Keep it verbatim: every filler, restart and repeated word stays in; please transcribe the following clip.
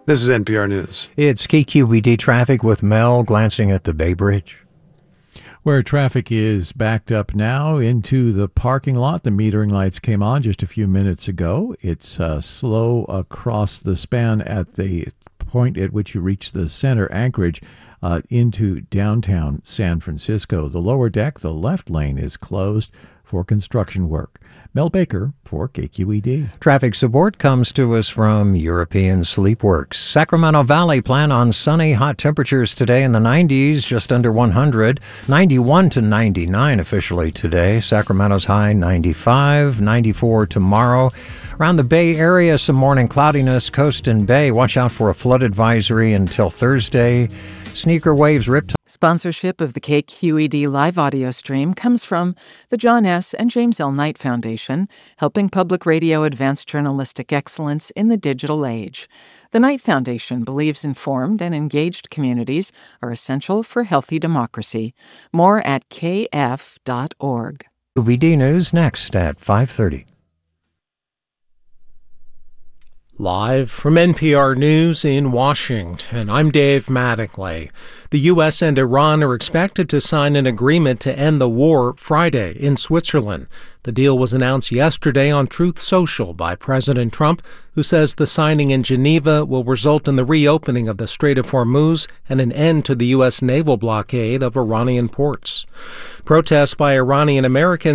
This is N P R News. It's K Q E D traffic with Mel glancing at the Bay Bridge. Where traffic is backed up now into the parking lot. The metering lights came on just a few minutes ago. It's uh, slow across the span at the point at which you reach the center Anchorage uh, into downtown San Francisco. The lower deck, the left lane, is closed for construction work. Mel Baker for K Q E D. Traffic support comes to us from European Sleepworks. Sacramento Valley plan on sunny, hot temperatures today in the nineties, just under one hundred. ninety-one to ninety-nine officially today. Sacramento's high ninety-five, ninety-four tomorrow. Around the Bay Area, some morning cloudiness, coast and bay. Watch out for a flood advisory until Thursday. Sneaker waves ripped. Sponsorship of the K Q E D live audio stream comes from the John S. and James L. Knight Foundation, helping public radio advance journalistic excellence in the digital age. The Knight Foundation believes informed and engaged communities are essential for healthy democracy. More at k f dot org. K Q E D News next at five thirty. Live from N P R News in Washington, I'm Dave Mattingly. The U S and Iran are expected to sign an agreement to end the war Friday in Switzerland. The deal was announced yesterday on Truth Social by President Trump, who says the signing in Geneva will result in the reopening of the Strait of Hormuz and an end to the U S naval blockade of Iranian ports. Protests by Iranian Americans